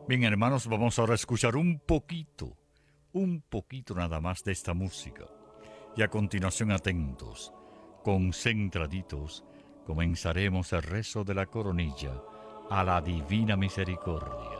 Bien, hermanos, vamos ahora a escuchar un poquito nada más de esta música. Y a continuación, atentos, concentraditos, comenzaremos el rezo de la coronilla a la Divina Misericordia.